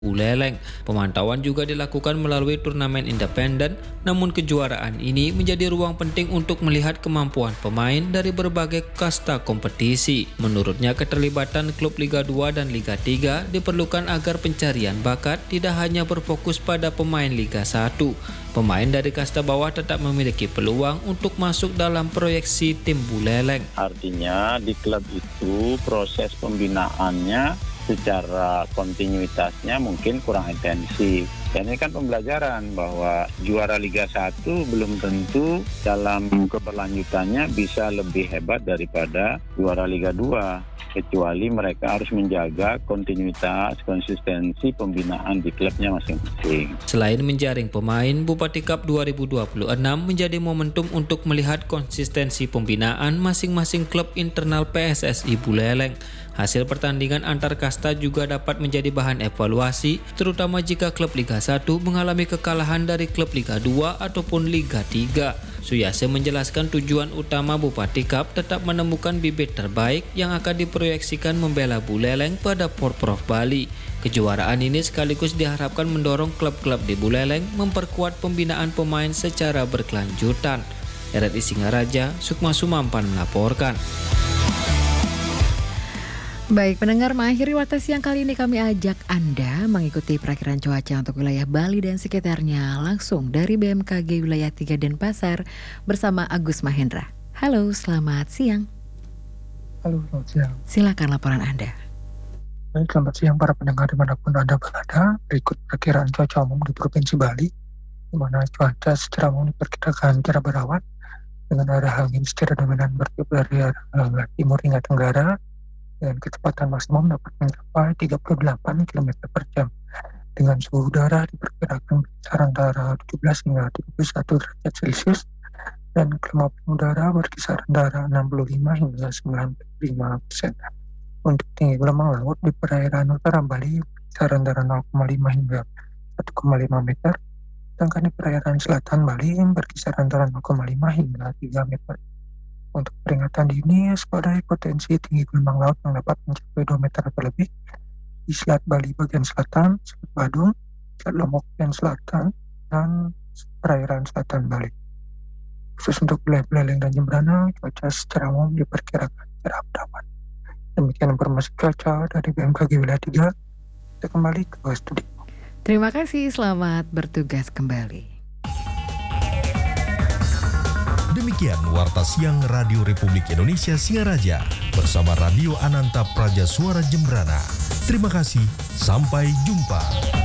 Buleleng. Pemantauan juga dilakukan melalui turnamen independen, namun kejuaraan ini menjadi ruang penting untuk melihat kemampuan pemain dari berbagai kasta kompetisi. Menurutnya, keterlibatan klub Liga 2 dan Liga 3 diperlukan agar pencarian bakat tidak hanya berfokus pada pemain Liga 1. Pemain dari kasta bawah tetap memiliki peluang untuk masuk dalam proyeksi tim Buleleng. Artinya di klub itu proses pembinaannya secara kontinuitasnya mungkin kurang intensif. Dan ini kan pembelajaran bahwa juara Liga 1 belum tentu dalam keberlanjutannya bisa lebih hebat daripada juara Liga 2. Kecuali mereka harus menjaga kontinuitas, konsistensi pembinaan di klubnya masing-masing. Selain menjaring pemain, Bupati Cup 2026 menjadi momentum untuk melihat konsistensi pembinaan masing-masing klub internal PSSI Buleleng. Hasil pertandingan antar kasta juga dapat menjadi bahan evaluasi, terutama jika klub Liga 1 mengalami kekalahan dari klub Liga 2 ataupun Liga 3. Suyase menjelaskan tujuan utama Bupati Cup tetap menemukan bibit terbaik yang akan diproyeksikan membela Buleleng pada Porprov Bali. Kejuaraan ini sekaligus diharapkan mendorong klub-klub di Buleleng memperkuat pembinaan pemain secara berkelanjutan. RRI Singaraja, Sukma Sumampan melaporkan. Baik, pendengar, mengakhiri Warta Siang kali ini kami ajak Anda mengikuti perakiran cuaca untuk wilayah Bali dan sekitarnya langsung dari BMKG Wilayah 3 Denpasar bersama Agus Mahendra. Halo, selamat siang. Halo, selamat siang. Silakan laporan Anda. Baik, selamat siang para pendengar dimanapun Anda berada. Berikut perkiraan cuaca umum di Provinsi Bali, di mana cuaca secara umum diperkirakan kira berawan dengan arah angin secara dominan bertiup dari arah timur hingga tenggara, dengan kecepatan maksimum dapat mencapai 38 km per jam. Dengan suhu udara diperkirakan berkisar antara 17 hingga 31 derajat Celcius dan kelembapan udara berkisar antara 65 hingga 95%. Untuk tinggi gelombang laut di perairan utara Bali berkisar antara 0,5 hingga 1,5 meter, sedangkan di perairan selatan Bali berkisar antara 0,5 hingga 3 meter. Untuk peringatan dini, waspadai potensi tinggi gelombang laut yang dapat mencapai 2 meter atau lebih di Selat Bali bagian selatan, Selat Badung, Selat Lombok bagian selatan, dan perairan selatan Bali. Khusus untuk wilayah Buleleng dan Jembrana, cuaca secara umum diperkirakan cerah berawan. Demikian informasi cuaca dari BMKG Wilayah 3. Kita kembali ke studio. Terima kasih, selamat bertugas kembali. Demikian Warta Siang Radio Republik Indonesia Singaraja bersama Radio Ananta Praja Suara Jembrana. Terima kasih, sampai jumpa.